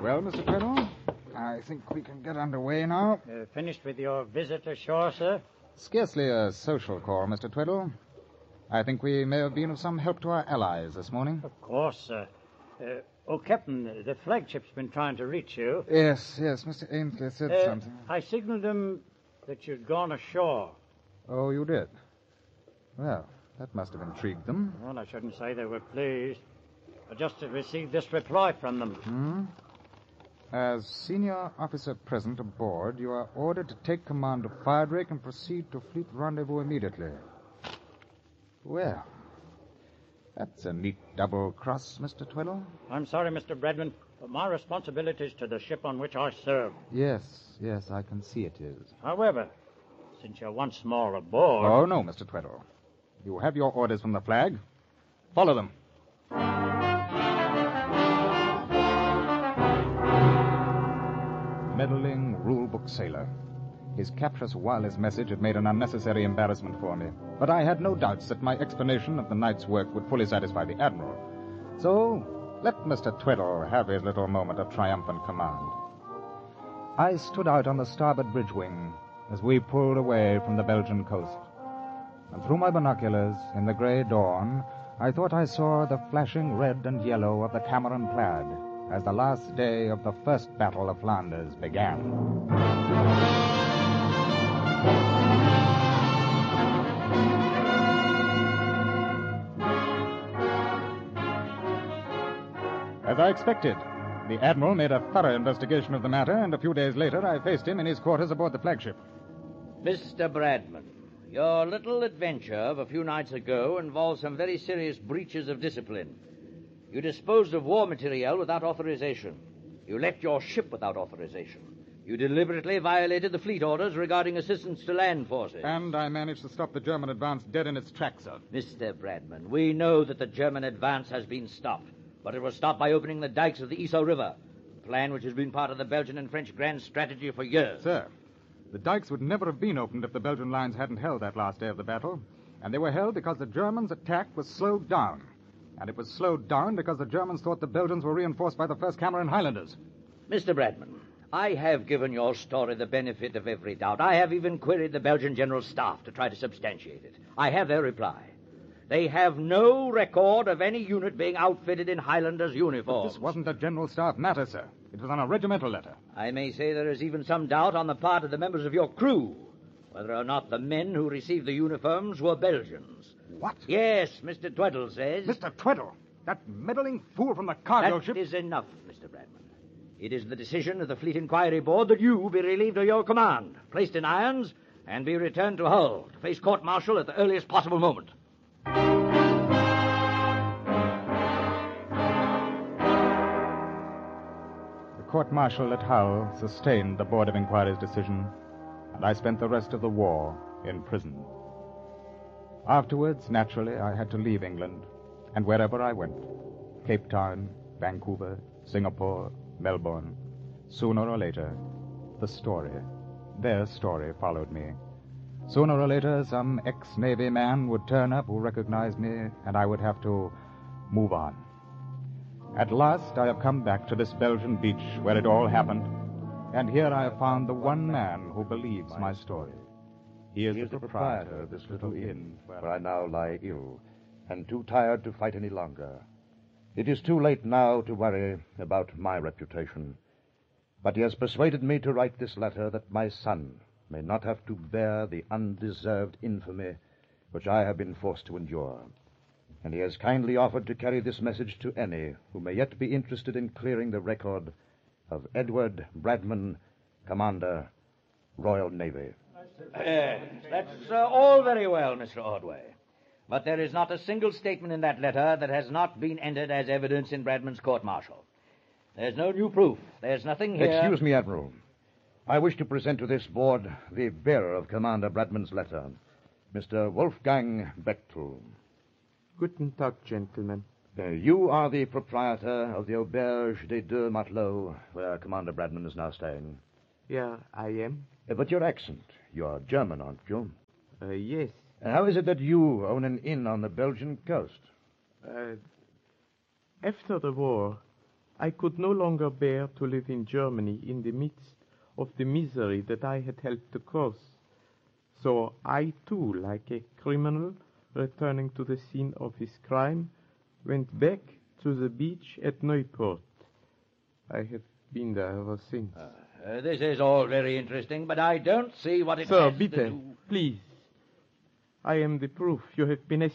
Well, Mr. Tweddle, I think we can get underway now. Finished with your visit ashore, sir? Scarcely a social call, Mr. Tweddle. I think we may have been of some help to our allies this morning. Of course, sir. Captain, the flagship's been trying to reach you. Yes, Mr. Ainsley said something. I signaled them that you'd gone ashore. Oh, you did? Well, that must have intrigued them. Well, I shouldn't say they were pleased. I just received this reply from them. As senior officer present aboard, you are ordered to take command of Firedrake and proceed to fleet rendezvous immediately. Well, that's a neat double cross, Mr. Tweddle. I'm sorry, Mr. Bradman, but my responsibility is to the ship on which I serve. Yes, I can see it is. However, since you're once more aboard... Oh, no, Mr. Tweddle. You have your orders from the flag. Follow them. Meddling rule-book sailor. His captious wireless message had made an unnecessary embarrassment for me, but I had no doubts that my explanation of the night's work would fully satisfy the Admiral. So, let Mr. Tweddle have his little moment of triumphant command. I stood out on the starboard bridge wing as we pulled away from the Belgian coast. And through my binoculars, in the gray dawn, I thought I saw the flashing red and yellow of the Cameron flag as the last day of the First Battle of Flanders began. As I expected, the Admiral made a thorough investigation of the matter, and a few days later I faced him in his quarters aboard the flagship. Mr. Bradman, your little adventure of a few nights ago involved some very serious breaches of discipline. You disposed of war material without authorization. You left your ship without authorization. You deliberately violated the fleet orders regarding assistance to land forces. And I managed to stop the German advance dead in its tracks, sir. Mr. Bradman, we know that the German advance has been stopped, but it was stopped by opening the dikes of the Yser River, a plan which has been part of the Belgian and French grand strategy for years. Sir, the dikes would never have been opened if the Belgian lines hadn't held that last day of the battle, and they were held because the Germans' attack was slowed down. And it was slowed down because the Germans thought the Belgians were reinforced by the 1st Cameron Highlanders. Mr. Bradman, I have given your story the benefit of every doubt. I have even queried the Belgian General Staff to try to substantiate it. I have their reply. They have no record of any unit being outfitted in Highlanders' uniforms. But this wasn't a General Staff matter, sir. It was on a regimental letter. I may say there is even some doubt on the part of the members of your crew whether or not the men who received the uniforms were Belgians. What? Yes, Mr. Tweddle says... Mr. Tweddle? That meddling fool from the cargo ship... That is enough, Mr. Bradman. It is the decision of the Fleet Inquiry Board that you be relieved of your command, placed in irons, and be returned to Hull to face court-martial at the earliest possible moment. The court-martial at Hull sustained the Board of Inquiry's decision, and I spent the rest of the war in prison. Afterwards, naturally, I had to leave England, and wherever I went, Cape Town, Vancouver, Singapore, Melbourne, sooner or later, their story followed me. Sooner or later, some ex-Navy man would turn up who recognized me, and I would have to move on. At last, I have come back to this Belgian beach where it all happened, and here I have found the one man who believes my story. He is the proprietor of this little inn where I now lie ill, and too tired to fight any longer. It is too late now to worry about my reputation, but he has persuaded me to write this letter that my son may not have to bear the undeserved infamy which I have been forced to endure. And he has kindly offered to carry this message to any who may yet be interested in clearing the record of Edward Bradman, Commander, Royal Navy. That's all very well, Mr. Ordway. But there is not a single statement in that letter that has not been entered as evidence in Bradman's court-martial. There's no new proof. There's nothing here... Excuse me, Admiral. I wish to present to this board the bearer of Commander Bradman's letter, Mr. Wolfgang Bechtel. Guten Tag, gentlemen. You are the proprietor of the Auberge des Deux Matelots, where Commander Bradman is now staying. Yeah, I am. But your accent, you're German, aren't you? Yes. How is it that you own an inn on the Belgian coast? After the war, I could no longer bear to live in Germany in the midst of the misery that I had helped to cause. So I, too, like a criminal returning to the scene of his crime, went back to the beach at Neupoort. I have been there ever since. This is all very interesting, but I don't see what it Sir, has to bitte, do... please. I am the proof. You have been